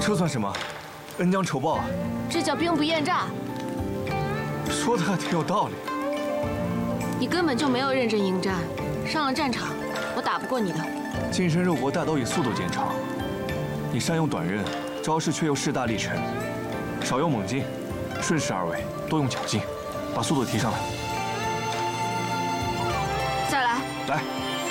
这算什么？恩将仇报啊！ 这叫兵不厌诈。 说的还挺有道理。 你根本就没有认真迎战，上了战场，我打不过你的。 近身肉搏大都以速度见长，你善用短刃，招式却又势大力沉，少用猛劲，顺势而为，多用巧劲，把速度提上来。 再来。 来。